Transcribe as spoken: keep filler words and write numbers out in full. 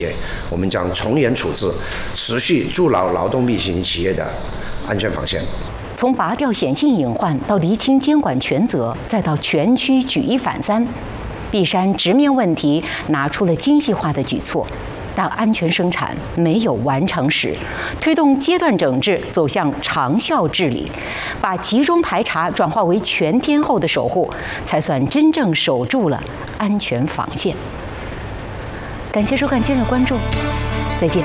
我们将从严处置，持续筑牢劳动密集型企业的安全防线。 从拔掉显性隐患到厘清监管权责，再到全区举一反三，璧山直面问题，拿出了精细化的举措。但安全生产没有完成时，推动阶段整治走向长效治理，把集中排查转化为全天候的守护，才算真正守住了安全防线。感谢收看今日关注。